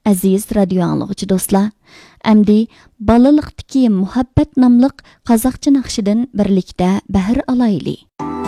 Aziz radio anlıqçı dostlar, əmdi balılıqdaki muhabbət namlıq Qazaxça naqşidən birlikdə bəhir alaylı.